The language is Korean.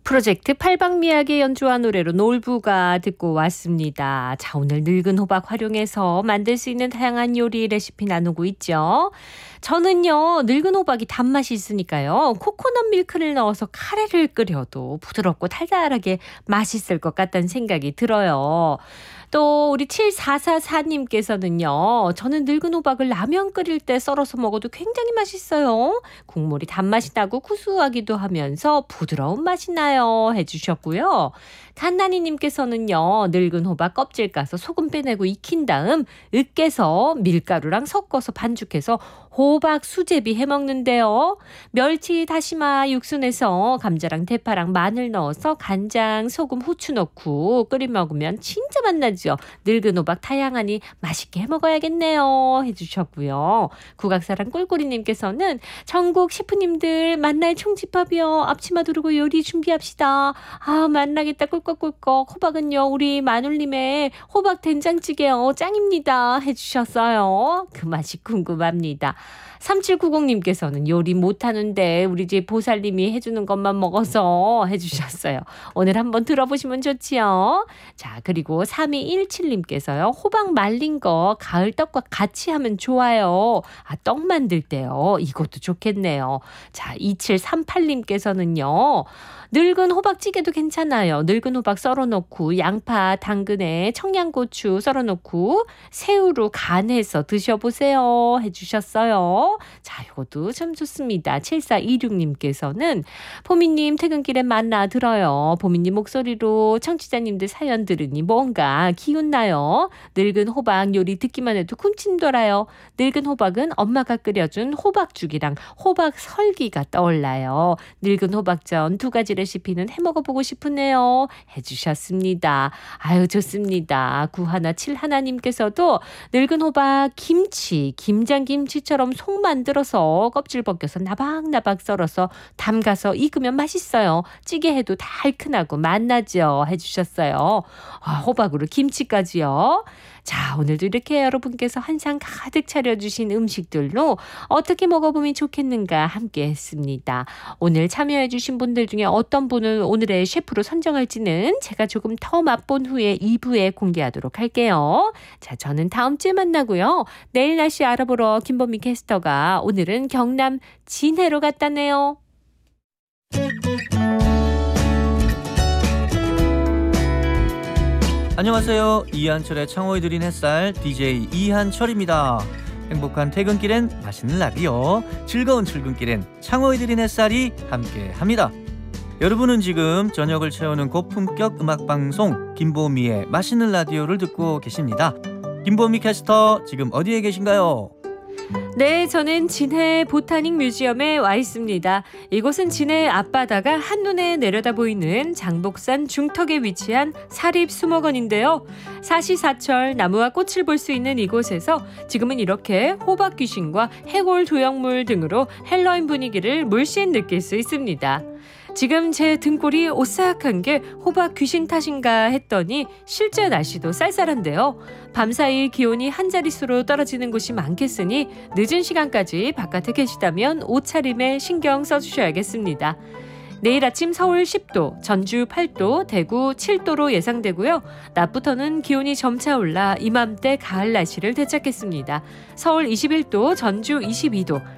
프로젝트 팔방미학에 연주한 노래로 놀부가 듣고 왔습니다. 자, 오늘 늙은 호박 활용해서 만들 수 있는 다양한 요리 레시피 나누고 있죠. 저는요, 늙은 호박이 단맛이 있으니까요, 코코넛 밀크를 넣어서 카레를 끓여도 부드럽고 달달하게 맛있을 것 같다는 생각이 들어요. 또 우리 7444님께서는요. 저는 늙은 호박을 라면 끓일 때 썰어서 먹어도 굉장히 맛있어요. 국물이 단맛이 나고 구수하기도 하면서 부드러운 맛이 나요 해주셨고요. 칸나니님께서는요. 늙은 호박 껍질 까서 소금 빼내고 익힌 다음 으깨서 밀가루랑 섞어서 반죽해서 호박 수제비 해먹는데요. 멸치, 다시마, 육수 내서 감자랑 대파랑 마늘 넣어서 간장, 소금, 후추 넣고 끓여 먹으면 진짜 맛나죠. 늙은 호박 다양하니 맛있게 해먹어야겠네요 해주셨고요. 국악사랑 꿀꿀이님께서는 전국 셰프님들 만날 총집합이요. 앞치마 두르고 요리 준비합시다. 아, 만나겠다 꿀꺽꿀꺽. 호박은요 우리 마눌님의 호박 된장찌개요 짱입니다 해주셨어요. 그 맛이 궁금합니다. 3790님께서는 요리 못하는데 우리 집 보살님이 해주는 것만 먹어서 해주셨어요. 오늘 한번 들어보시면 좋지요. 자, 그리고 3217님께서요. 호박 말린 거 가을 떡과 같이 하면 좋아요. 아, 떡 만들 때요. 이것도 좋겠네요. 자, 2738님께서는요. 늙은 호박찌개도 괜찮아요. 늙은 호박 썰어놓고 양파, 당근에 청양고추 썰어놓고 새우로 간해서 드셔보세요 해주셨어요. 자, 이것도 참 좋습니다. 7426님께서는 보미님 퇴근길에 만나 들어요. 보미님 목소리로 청취자님들 사연 들으니 뭔가 기운나요. 늙은 호박 요리 듣기만 해도 군침 돌아요. 늙은 호박은 엄마가 끓여준 호박죽이랑 호박 설기가 떠올라요. 늙은 호박전 2가지 레시피는 해먹어보고 싶으네요 해주셨습니다. 아유, 좋습니다. 9171님께서도 늙은 호박 김치, 김장김치처럼 속 만들어서 껍질 벗겨서 나박나박 썰어서 담가서 익으면 맛있어요. 찌개 해도 달큰하고 맛나죠 해주셨어요. 아, 호박으로 김치까지요. 자, 오늘도 이렇게 여러분께서 한상 가득 차려주신 음식들로 어떻게 먹어보면 좋겠는가 함께 했습니다. 오늘 참여해주신 분들 중에 어떤 분을 오늘의 셰프로 선정할지는 제가 조금 더 맛본 후에 2부에 공개하도록 할게요. 자, 저는 다음 주에 만나고요. 내일 날씨 알아보러 김범미 캐스터가 오늘은 경남 진해로 갔다네요. 안녕하세요. 이한철의 창호에 드린 햇살 DJ 이한철입니다. 행복한 퇴근길엔 맛있는 라디오, 즐거운 출근길엔 창호에 드린 햇살이 함께합니다. 여러분은 지금 저녁을 채우는 고품격 음악방송 김보미의 맛있는 라디오를 듣고 계십니다. 김보미 캐스터 지금 어디에 계신가요? 네, 저는 진해 보타닉 뮤지엄에 와 있습니다. 이곳은 진해 앞바다가 한눈에 내려다 보이는 장복산 중턱에 위치한 사립 수목원인데요. 사시사철 나무와 꽃을 볼 수 있는 이곳에서 지금은 이렇게 호박 귀신과 해골 조형물 등으로 헬로윈 분위기를 물씬 느낄 수 있습니다. 지금 제 등골이 오싹한 게 호박 귀신 탓인가 했더니 실제 날씨도 쌀쌀한데요. 밤사이 기온이 한 자릿수로 떨어지는 곳이 많겠으니 늦은 시간까지 바깥에 계시다면 옷차림에 신경 써주셔야겠습니다. 내일 아침 서울 10도, 전주 8도, 대구 7도로 예상되고요. 낮부터는 기온이 점차 올라 이맘때 가을 날씨를 되찾겠습니다. 서울 21도, 전주 22도,